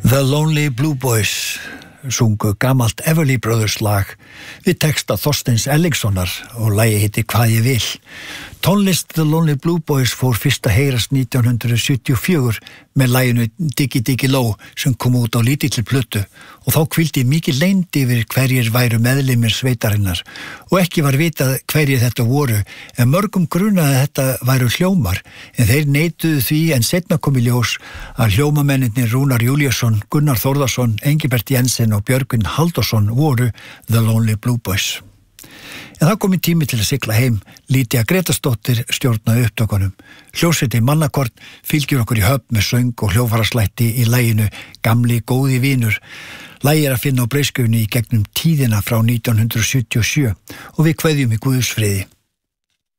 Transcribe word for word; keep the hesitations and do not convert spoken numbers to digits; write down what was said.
The Lonely Blue Boys sungu gamalt Everly Brothers lag við texta Þorsteins Erlingssonar og lagið heitir Hvað ég vil. Tónlist The Lonely Blue Boys fór fyrst að heyrast nítján hundruð sjötíu og fjögur með laginu Diggy Diggy Low sem kom út á lítilli plötu og þá hvíldi mikið leynd yfir hverjir væru meðlimir sveitarinnar og ekki var vitað hverjir þetta voru en mörgum grunaði að þetta væru hljómar en þeir neituðu því en seinna kom í ljós að hljómamennirnir Rúnar Júlíusson, Gunnar Þórðarsson, Engilbert Jensen og Björgvin Halldórsson voru The Lonely Blue Boys. En það kom í tími til að sigla heim. Lýdía Grétarsdóttir stjórnaði upptökunum. Hljómsveitin Mannakorn fylgir okkur í höfn með söng og hljófaraslætti í laginu Gamli góði vinur. Lagið er að finna á breiðskjölunni í gegnum tíðina frá nítján hundruð sjötíu og sjö og við kveðjum í Guðs friði.